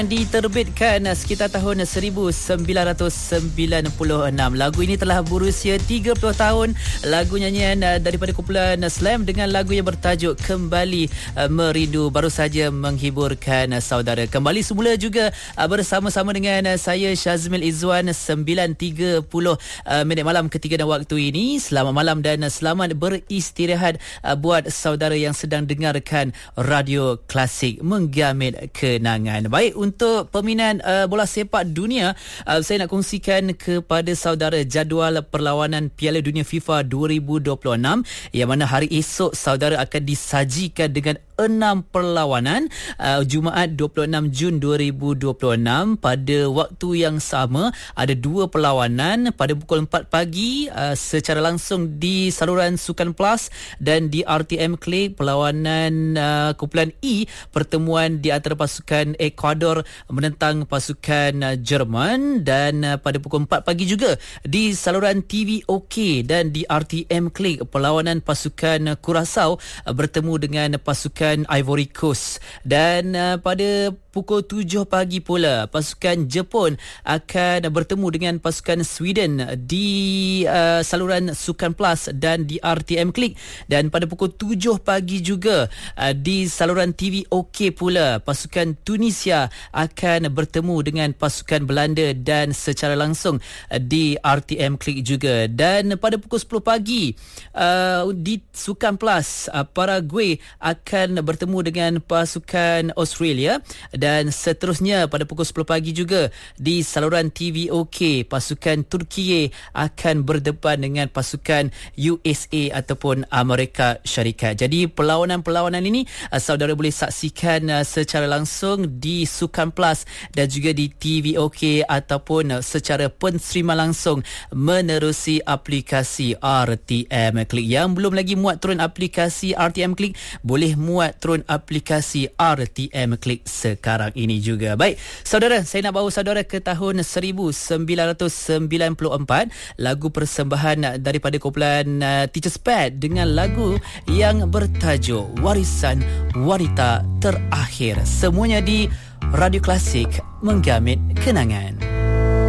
Diterbitkan sekitar tahun 1996. Lagu ini telah berusia 30 tahun. Lagu nyanyian daripada kumpulan Slam dengan lagu yang bertajuk Kembali Merindu baru saja menghiburkan saudara. Kembali semula juga bersama-sama dengan saya Syazmil Izzuan. 9.30 minit malam ketiga dan waktu ini. Selamat malam dan selamat beristirahat buat saudara yang sedang dengarkan Radio Klasik Menggamit Kenangan. Baik, untuk peminat bola sepak dunia, saya nak kongsikan kepada saudara jadual perlawanan Piala Dunia FIFA 2026 yang mana hari esok saudara akan disajikan dengan 6 perlawanan. Jumaat 26 Jun 2026 pada waktu yang sama ada 2 perlawanan pada pukul 4 pagi secara langsung di saluran Sukan Plus dan di RTM Click. Perlawanan kumpulan E, pertemuan di antara pasukan Ecuador menentang pasukan Jerman, dan pada pukul 4 pagi juga di saluran TV OK dan di RTM Click perlawanan pasukan Curaçao bertemu dengan pasukan Ivory Coast, dan pada pukul 7 pagi pula pasukan Jepun akan bertemu dengan pasukan Sweden di saluran Sukan Plus dan di RTM Click, dan pada pukul 7 pagi juga di saluran TV OK pula pasukan Tunisia akan bertemu dengan pasukan Belanda dan secara langsung di RTM Click juga. Dan pada pukul 10 pagi di Sukan Plus Paraguay akan bertemu dengan pasukan Australia, dan seterusnya pada pukul 10 pagi juga di saluran TV OK pasukan Turki akan berdepan dengan pasukan USA ataupun Amerika Syarikat. Jadi perlawanan-perlawanan ini saudara boleh saksikan secara langsung di Sukan Plus dan juga di TV OK ataupun secara penserima langsung menerusi aplikasi RTM Click. Yang belum lagi muat turun aplikasi RTM Click, boleh muat turun aplikasi RTM Click sekarang ini juga. Baik, saudara, saya nak bawa saudara ke tahun 1994. Lagu persembahan daripada kumpulan Teacher's Pet dengan lagu yang bertajuk Warisan Wanita Terakhir. Semuanya di Radio Klasik Menggamit Kenangan.